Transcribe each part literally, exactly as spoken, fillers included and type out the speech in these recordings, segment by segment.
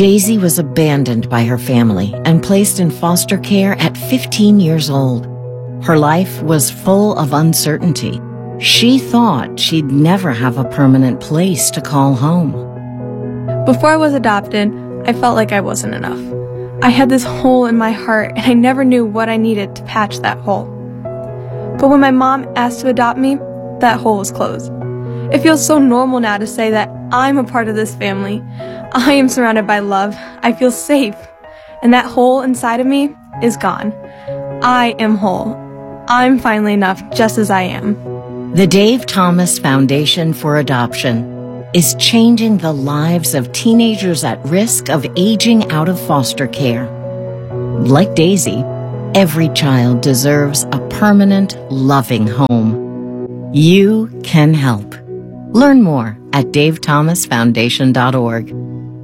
Daisy was abandoned by her family and placed in foster care at fifteen years old. Her life was full of uncertainty. She thought she'd never have a permanent place to call home. Before I was adopted, I felt like I wasn't enough. I had this hole in my heart, and I never knew what I needed to patch that hole. But when my mom asked to adopt me, that hole was closed. It feels so normal now to say that I'm a part of this family. I am surrounded by love. I feel safe. And that hole inside of me is gone. I am whole. I'm finally enough just as I am. The Dave Thomas Foundation for Adoption is changing the lives of teenagers at risk of aging out of foster care. Like Daisy, every child deserves a permanent, loving home. You can help. Learn more at dave thomas foundation dot org.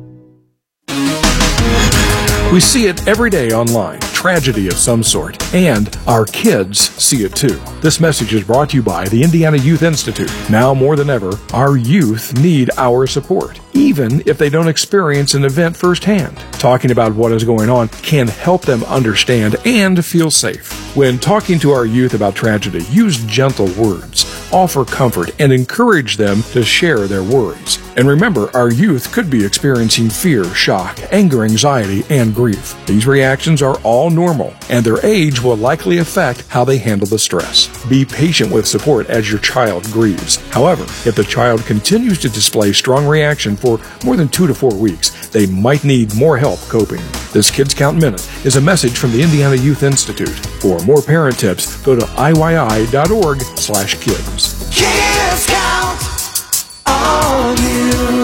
We see it every day online, tragedy of some sort, and our kids see it too. This message is brought to you by the Indiana Youth Institute. Now more than ever, our youth need our support, even if they don't experience an event firsthand. Talking about what is going on can help them understand and feel safe. When talking to our youth about tragedy, use gentle words, offer comfort, and encourage them to share their worries. And remember, our youth could be experiencing fear, shock, anger, anxiety, and grief. These reactions are all normal, and their age will likely affect how they handle the stress. Be patient with support as your child grieves. However, if the child continues to display strong reaction for more than two to four weeks, they might need more help coping. This Kids Count Minute is a message from the Indiana Youth Institute. For more parent tips, go to I Y I dot org slash kids. Kids count on you.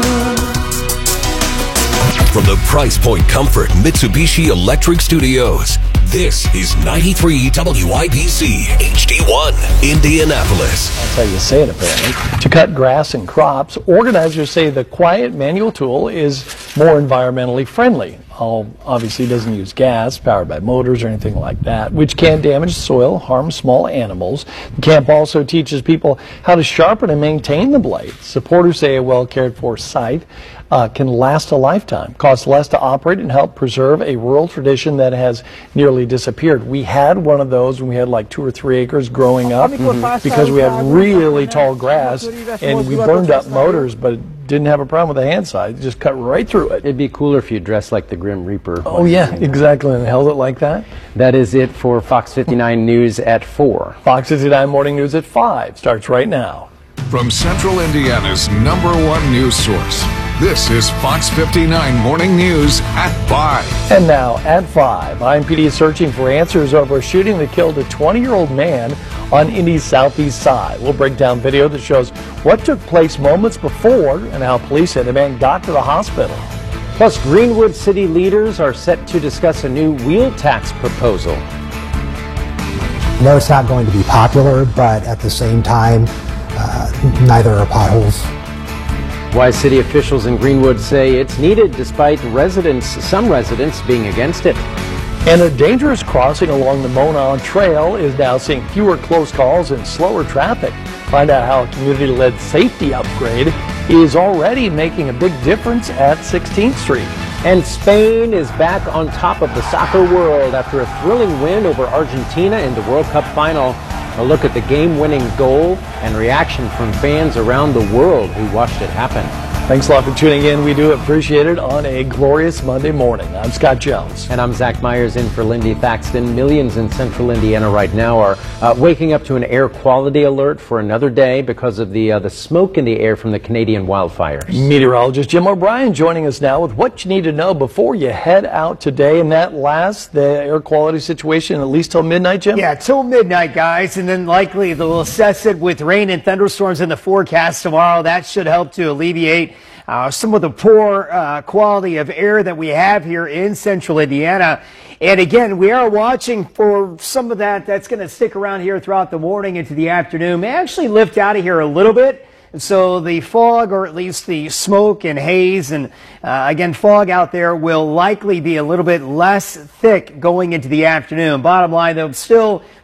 From the Price Point Comfort Mitsubishi Electric Studios, this is ninety-three W I B C H D one, Indianapolis. That's how you say it, apparently. To cut grass and crops, organizers say the quiet manual tool is more environmentally friendly. All obviously doesn't use gas, powered by motors or anything like that, which can damage soil, harm small animals. The camp also teaches people how to sharpen and maintain the blade. Supporters say a well-cared-for scythe uh, can last a lifetime, costs less to operate, and help preserve a rural tradition that has nearly disappeared. We had one of those when we had like two or three acres growing up mm-hmm. because we had really tall grass and we burned up motors, but didn't have a problem with the hand scythe. Just cut right through it. It'd be cooler if you dressed like the Grim Reaper. Oh yeah, exactly, and held it like that. That is it for Fox fifty-nine News at four. Fox fifty-nine Morning News at five starts right now. From Central Indiana's number one news source, this is Fox fifty-nine Morning News at five. And now at five, I M P D is searching for answers over a shooting that killed a twenty-year-old man on Indy's southeast side. We'll break down video that shows what took place moments before and how police said the man got to the hospital. Plus, Greenwood city leaders are set to discuss a new wheel tax proposal. No, it's not going to be popular, but at the same time, uh, neither are potholes. Why city officials in Greenwood say it's needed despite residents, some residents being against it. And a dangerous crossing along the Monon Trail is now seeing fewer close calls and slower traffic. Find out how a community-led safety upgrade is already making a big difference at sixteenth street. And Spain is back on top of the soccer world after a thrilling win over Argentina in the World Cup final. A look at the game-winning goal and reaction from fans around the world who watched it happen. Thanks a lot for tuning in. We do appreciate it on a glorious Monday morning. I'm Scott Jones. And I'm Zach Myers in for Lindy Thaxton. Millions in central Indiana right now are uh, waking up to an air quality alert for another day because of the, uh, the smoke in the air from the Canadian wildfires. Meteorologist Jim O'Brien joining us now with what you need to know before you head out today. And that lasts, the air quality situation, at least till midnight, Jim? Yeah, till midnight, guys. And then likely they'll assess it with rain and thunderstorms in the forecast tomorrow. That should help to alleviate Uh, some of the poor uh, quality of air that we have here in central Indiana. And again, we are watching for some of that that's going to stick around here throughout the morning into the afternoon. May actually lift out of here a little bit. And so the fog, or at least the smoke and haze, and uh, again, fog out there will likely be a little bit less thick going into the afternoon. Bottom line, though, still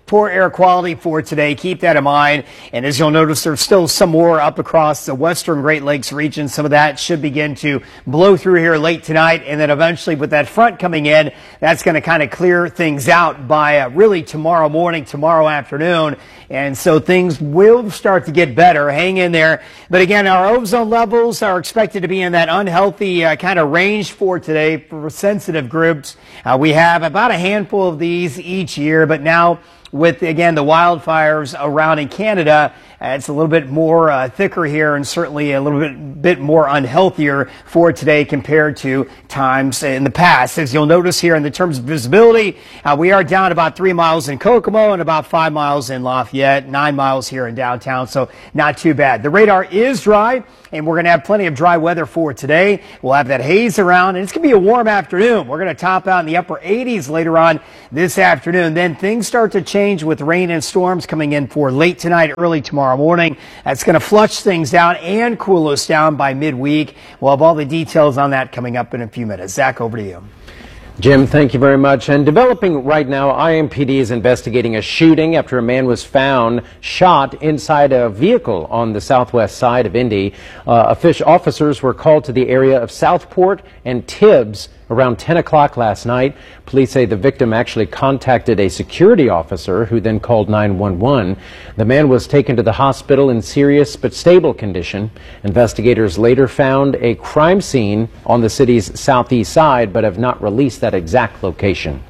poor air quality for today. Keep that in mind. And as you'll notice, there's still some more up across the western Great Lakes region. Some of that should begin to blow through here late tonight. And then eventually with that front coming in, that's going to kind of clear things out by uh, really tomorrow morning, tomorrow afternoon. And so things will start to get better. Hang in there. But again, our ozone levels are expected to be in that unhealthy uh, kind of range for today for sensitive groups. Uh, we have about a handful of these each year, but now with, again, the wildfires around in Canada, uh, it's a little bit more uh, thicker here and certainly a little bit, bit more unhealthier for today compared to times in the past. As you'll notice here in the terms of visibility, uh, we are down about three miles in Kokomo and about five miles in Lafayette, nine miles here in downtown, so not too bad. The radar is dry, and we're going to have plenty of dry weather for today. We'll have that haze around, and it's going to be a warm afternoon. We're going to top out in the upper eighties later on this afternoon. Then things start to change with rain and storms coming in for late tonight, early tomorrow morning. That's going to flush things down and cool us down by midweek. We'll have all the details on that coming up in a few minutes. Zach, over to you. Jim, thank you very much. And developing right now, I M P D is investigating a shooting after a man was found shot inside a vehicle on the southwest side of Indy. Uh, official officers were called to the area of Southport and Tibbs around ten o'clock last night. Police say the victim actually contacted a security officer who then called nine one one. The man was taken to the hospital in serious but stable condition. Investigators later found a crime scene on the city's southeast side but have not released that exact location.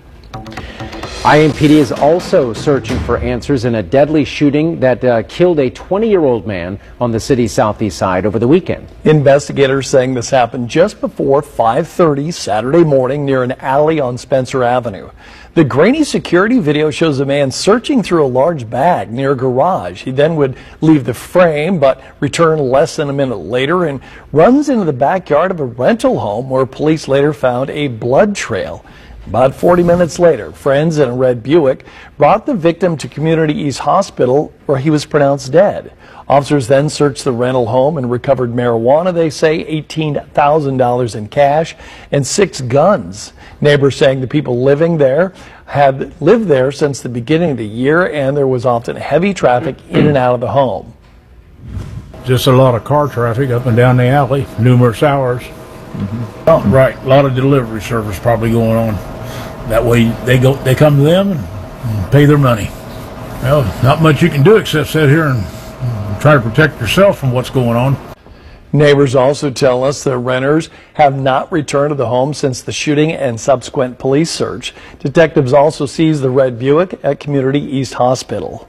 I M P D is also searching for answers in a deadly shooting that uh, killed a twenty-year-old man on the city's southeast side over the weekend. Investigators saying this happened just before five thirty Saturday morning near an alley on Spencer Avenue. The grainy security video shows a man searching through a large bag near a garage. He then would leave the frame but return less than a minute later and runs into the backyard of a rental home where police later found a blood trail. About forty minutes later, friends in a red Buick brought the victim to Community East Hospital where he was pronounced dead. Officers then searched the rental home and recovered marijuana, they say, eighteen thousand dollars in cash, and six guns. Neighbors saying the people living there had lived there since the beginning of the year, and there was often heavy traffic in and out of the home. Just a lot of car traffic up and down the alley, numerous hours. Mm-hmm. Oh, right, a lot of delivery service probably going on. That way they go, they come to them and, and pay their money. Well, not much you can do except sit here and, and try to protect yourself from what's going on. Neighbors also tell us the renters have not returned to the home since the shooting and subsequent police search. Detectives also seized the red Buick at Community East Hospital.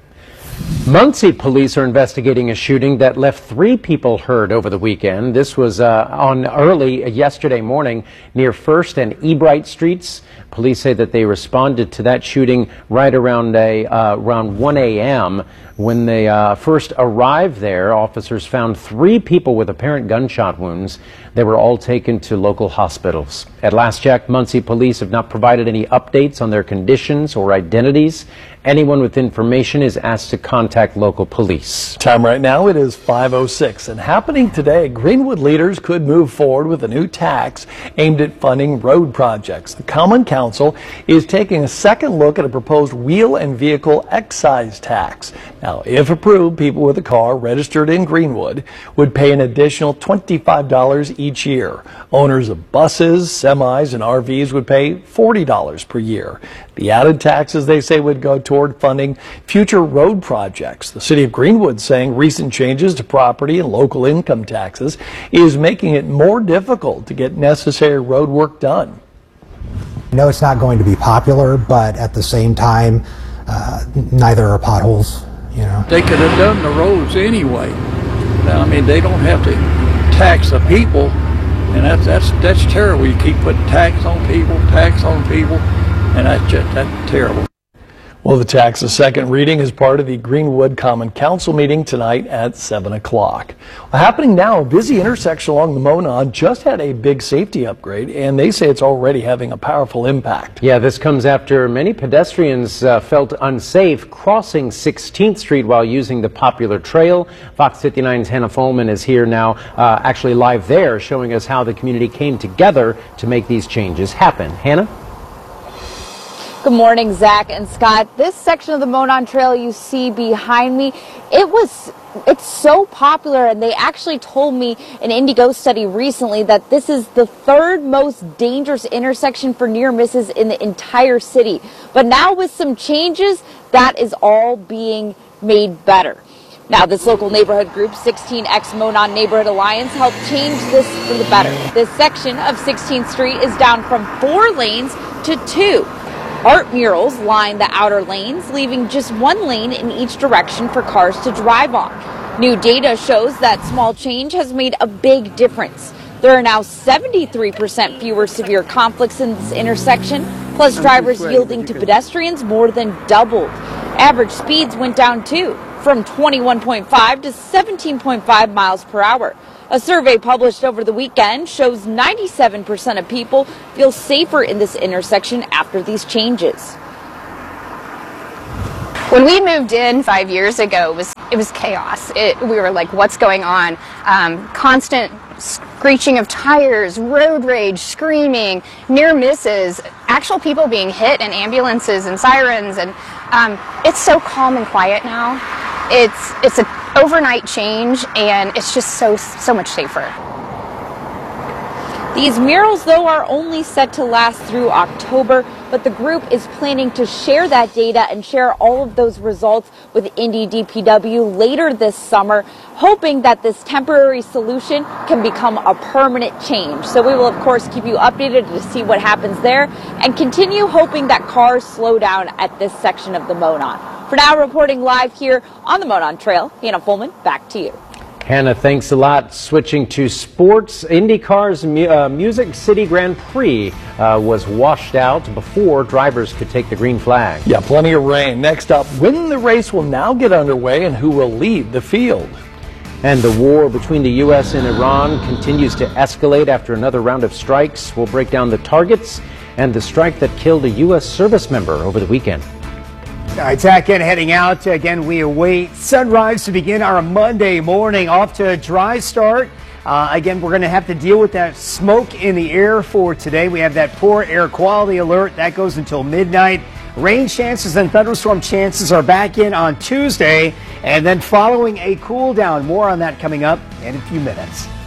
Muncie police are investigating a shooting that left three people hurt over the weekend. This was uh, on early yesterday morning near First and Ebright Streets. Police say that they responded to that shooting right around a uh, around one A M When they uh, first arrived there, officers found three people with apparent gunshot wounds. They were all taken to local hospitals. At last check, Muncie police have not provided any updates on their conditions or identities. Anyone with information is asked to contact local police. Time right now, it is five oh six, and happening today, Greenwood leaders could move forward with a new tax aimed at funding road projects. The Common Council is taking a second look at a proposed wheel and vehicle excise tax. Now, if approved, people with a car registered in Greenwood would pay an additional twenty-five dollars each year. Owners of buses, semis, and R Vs would pay forty dollars per year. The added taxes, they say, would go toward funding future road projects. The city of Greenwood saying recent changes to property and local income taxes is making it more difficult to get necessary road work done. I know it's not going to be popular, but at the same time, uh, neither are potholes. You know. They could have done the roads anyway. I mean, they don't have to tax the people, and that's that's that's terrible. You keep putting tax on people, tax on people, and that's just that's terrible. Well, the tax's second reading is part of the Greenwood Common Council meeting tonight at seven o'clock. Well, happening now, a busy intersection along the Monon just had a big safety upgrade, and they say it's already having a powerful impact. Yeah, this comes after many pedestrians uh, felt unsafe crossing sixteenth Street while using the popular trail. Fox fifty-nine's Hannah Folman is here now, uh, actually live there, showing us how the community came together to make these changes happen. Hannah? Good morning, Zach and Scott. This section of the Monon Trail you see behind me, it was, it's so popular, and they actually told me an Indigo study recently that this is the third most dangerous intersection for near misses in the entire city. But now with some changes, that is all being made better. Now, this local neighborhood group, sixteen X Monon Neighborhood Alliance, helped change this for the better. This section of sixteenth Street is down from four lanes to two. Art murals line the outer lanes, leaving just one lane in each direction for cars to drive on. New data shows that small change has made a big difference. There are now seventy-three percent fewer severe conflicts in this intersection, plus drivers yielding to pedestrians more than doubled. Average speeds went down too, from twenty-one point five to seventeen point five miles per hour. A survey published over the weekend shows ninety-seven percent of people feel safer in this intersection after these changes. When we moved in five years ago, it was, it was chaos. It, we were like, what's going on? Um, constant screeching of tires, road rage, screaming, near misses, actual people being hit, and ambulances and sirens. And um, it's so calm and quiet now. It's it's an overnight change, and it's just so so much safer. These murals, though, are only set to last through October, but the group is planning to share that data and share all of those results with Indy D P W later this summer, hoping that this temporary solution can become a permanent change. So we will, of course, keep you updated to see what happens there and continue hoping that cars slow down at this section of the Monon. For now, reporting live here on the Monon Trail, Hannah Fullman, back to you. Hannah, thanks a lot. Switching to sports, IndyCar's mu uh, Music City Grand Prix uh, was washed out before drivers could take the green flag. Yeah, plenty of rain. Next up, when the race will now get underway and who will lead the field. And the war between the U S and Iran continues to escalate after another round of strikes. We'll break down the targets and the strike that killed a U S service member over the weekend. All right, Zach, and heading out. Again, we await sunrise to begin our Monday morning. Off to a dry start. Uh, again, we're going to have to deal with that smoke in the air for today. We have that poor air quality alert. That goes until midnight. Rain chances and thunderstorm chances are back in on Tuesday. And then following a cool down. More on that coming up in a few minutes.